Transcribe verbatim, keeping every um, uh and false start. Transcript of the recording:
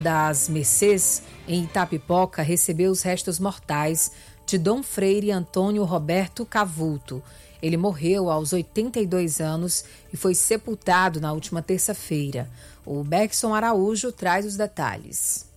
das Mercês, em Itapipoca, recebeu os restos mortais de Dom Freire Antônio Roberto Cavulto. Ele morreu aos oitenta e dois anos e foi sepultado na última terça-feira. O Bergson Araújo traz os detalhes.